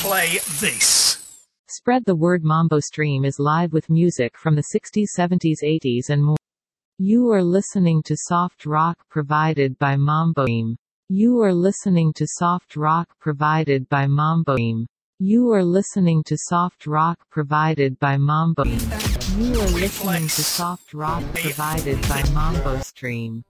play this. Spread the word. Mambo Stream is live with music from the 60s, 70s, 80s and more. You are listening to soft rock provided by Mambo Stream. You are listening to soft rock provided by Mambo Stream. You are listening to soft rock provided by Mambo Stream. You are listening to soft rock provided by Mambo Stream.